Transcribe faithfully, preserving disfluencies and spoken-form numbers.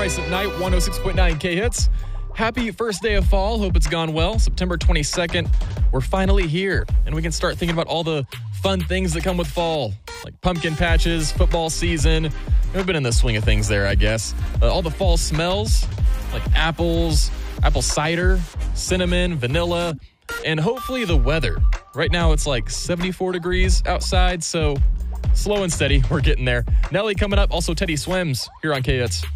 Bryce at night, one oh six point nine K-Hits. Happy first day of fall. Hope it's gone well. September twenty-second, we're finally here, and we can start thinking about all the fun things that come with fall, like pumpkin patches, football season. We've been in the swing of things there, I guess. Uh, all the fall smells, like apples, apple cider, cinnamon, vanilla, and hopefully the weather. Right now it's like seventy-four degrees outside, so slow and steady, we're getting there. Nelly coming up, also Teddy Swims here on K-Hits.